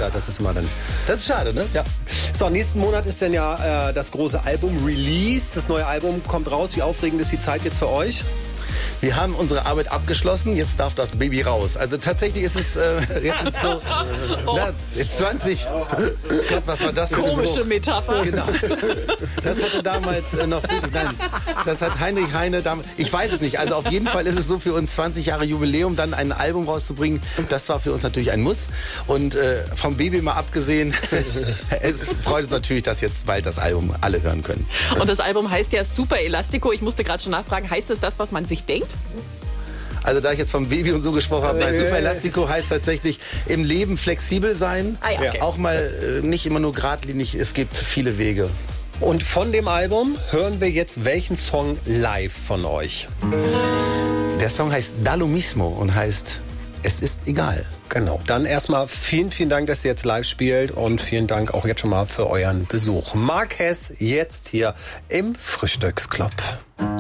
weiter. Das ist immer dann... Das ist schade, ne? Ja. So, nächsten Monat ist dann ja das große Album-Release. Das neue Album kommt raus. Wie aufregend ist die Zeit jetzt für euch? Wir haben unsere Arbeit abgeschlossen, jetzt darf das Baby raus. Also tatsächlich ist es jetzt ist so, jetzt 20. Gott, was war das für ein Komische Spruch? Metapher. Genau. Das hatte damals noch, nein, das hat Heinrich Heine damals, ich weiß es nicht, also auf jeden Fall ist es so für uns 20 Jahre Jubiläum, dann ein Album rauszubringen, das war für uns natürlich ein Muss. Und vom Baby mal abgesehen, es freut uns natürlich, dass jetzt bald das Album alle hören können. Und das Album heißt ja Super Elastico. Ich musste gerade schon nachfragen, heißt das, was man sich denkt? Also da ich jetzt vom Baby und so gesprochen habe, nein, Super Elastico heißt tatsächlich im Leben flexibel sein, ja, okay. Auch mal nicht immer nur geradlinig, es gibt viele Wege. Und von dem Album hören wir jetzt welchen Song live von euch? Der Song heißt Da lo mismo und heißt Es ist egal. Genau, dann erstmal vielen, vielen Dank, dass ihr jetzt live spielt und vielen Dank auch jetzt schon mal für euren Besuch. Mark Hess jetzt hier im Frühstücksclub.